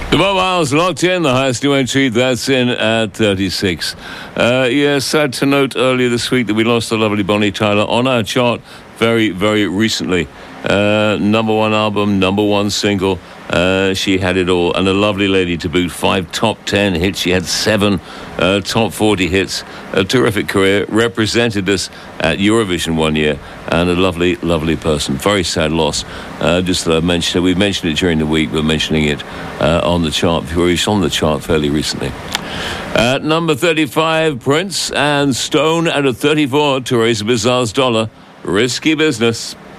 The Bob Miles locked in, the highest new entry, that's in at 36. Sad to note earlier this week that we lost the lovely Bonnie Tyler on our chart very, very recently. Number one album, number one single. She had it all, and a lovely lady to boot. 5 top 10 hits. She had 7 top 40 hits. A terrific career. Represented us at Eurovision one year, and a lovely, lovely person. Very sad loss. Just that I mentioned it. We mentioned it during the week, but mentioning it on the chart. It's on the chart fairly recently. At number 35, Prince and Stone. At a 34, Teresa Bizarre's Dollar. Risky Business.